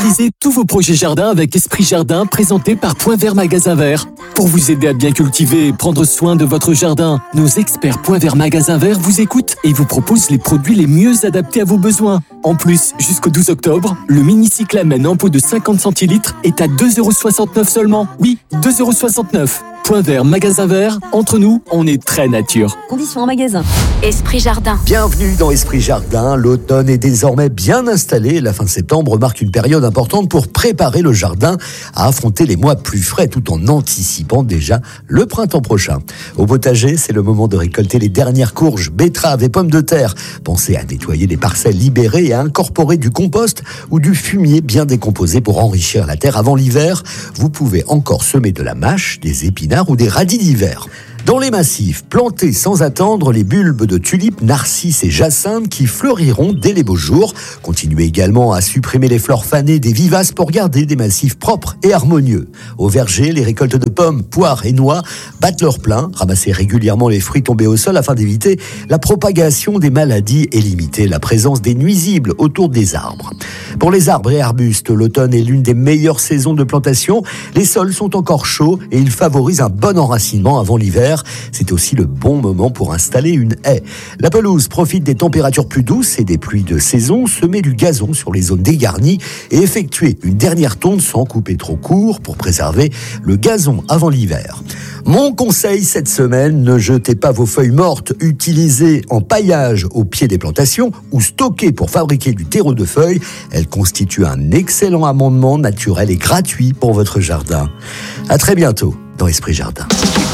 Réalisez tous vos projets jardin avec Esprit Jardin, présenté par Point Vert Magasin Vert. Pour vous aider à bien cultiver et prendre soin de votre jardin, nos experts Point Vert Magasin Vert vous écoutent et vous proposent les produits les mieux adaptés à vos besoins. En plus, jusqu'au 12 octobre, le mini-cyclamen en pot de 50 centilitres est à 2,69€ seulement. Oui, 2,69€. Point Vert Magasin Vert, entre nous, on est très nature. Conditions en magasin. Esprit Jardin. Bienvenue dans Esprit Jardin. L'automne est désormais bien installé. La fin de septembre marque une période importante pour préparer le jardin à affronter les mois plus frais tout en anticipant déjà le printemps prochain. Au potager, c'est le moment de récolter les dernières courges, betteraves et pommes de terre. Pensez à nettoyer les parcelles libérées et à incorporer du compost ou du fumier bien décomposé pour enrichir la terre avant l'hiver. Vous pouvez encore semer de la mâche, des épinards ou des radis d'hiver. Dans les massifs, plantez sans attendre les bulbes de tulipes, narcisses et jacinthes qui fleuriront dès les beaux jours. Continuez également à supprimer les fleurs fanées des vivaces pour garder des massifs propres et harmonieux. Au verger, les récoltes de pommes, poires et noix battent leur plein. Ramassez régulièrement les fruits tombés au sol afin d'éviter la propagation des maladies et limiter la présence des nuisibles autour des arbres. Pour les arbres et arbustes, l'automne est l'une des meilleures saisons de plantation. Les sols sont encore chauds et ils favorisent un bon enracinement avant l'hiver. C'est aussi le bon moment pour installer une haie. La pelouse profite des températures plus douces et des pluies de saison. Semez du gazon sur les zones dégarnies et effectuez une dernière tonde sans couper trop court pour préserver le gazon avant l'hiver. Mon conseil cette semaine, ne jetez pas vos feuilles mortes utilisées en paillage au pied des plantations ou stockées pour fabriquer du terreau de feuilles. Elles constituent un excellent amendement naturel et gratuit pour votre jardin. À très bientôt dans Esprit Jardin.